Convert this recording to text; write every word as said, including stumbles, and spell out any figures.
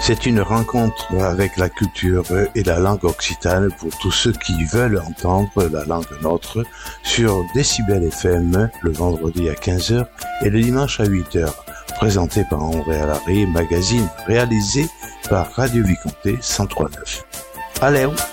C'est une rencontre avec la culture et la langue occitane pour tous ceux qui veulent entendre la langue nôtre sur Décibel F M le vendredi à quinze heures et le dimanche à huit heures. Présenté par André Alary, magazine réalisé par Radio Vicomté cent trois neuf. Allez!